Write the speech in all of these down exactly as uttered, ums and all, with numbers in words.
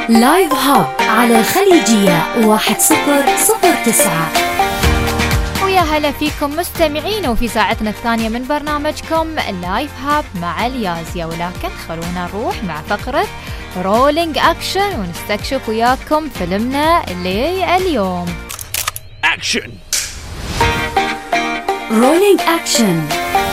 لايف هاب على الخليجية واحد صفر صفر تسعة. ويا هلا فيكم مستمعين وفي ساعتنا الثانية من برنامجكم لايف هاب مع اليازية، ولكن خلونا نروح مع فقرة رولينج أكشن ونستكشف وياكم فيلمنا لليوم. أكشن رولينج أكشن.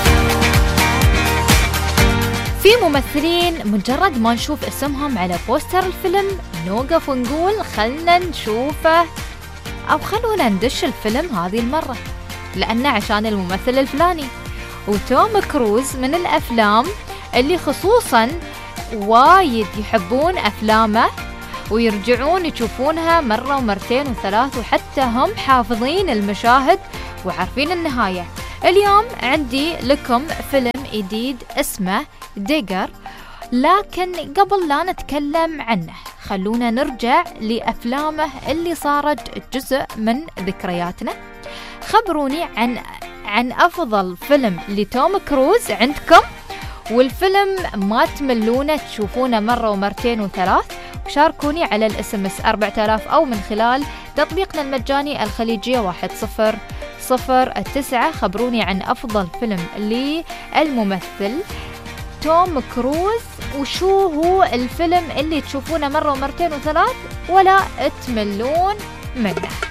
في ممثلين مجرد ما نشوف اسمهم على بوستر الفيلم نوقف ونقول خلنا نشوفه أو خلونا ندش الفيلم هذه المرة لأنه عشان الممثل الفلاني. وتوم كروز من الأفلام اللي خصوصا وايد يحبون أفلامه ويرجعون يشوفونها مرة ومرتين وثلاث، وحتى هم حافظين المشاهد وعارفين النهاية. اليوم عندي لكم فيلم جديد اسمه ديجر، لكن قبل لا نتكلم عنه خلونا نرجع لأفلامه اللي صارت جزء من ذكرياتنا. خبروني عن عن أفضل فيلم لتوم كروز عندكم، والفيلم ما تملونه تشوفونه مرة ومرتين وثلاث. وشاركوني على الاس ام اس أربعة آلاف أو من خلال تطبيقنا المجاني الخليجية واحد صفر صفر تسعة. خبروني عن أفضل فيلم للممثل توم كروز، وشو هو الفيلم اللي تشوفونه مرة ومرتين وثلاث ولا تملون منه.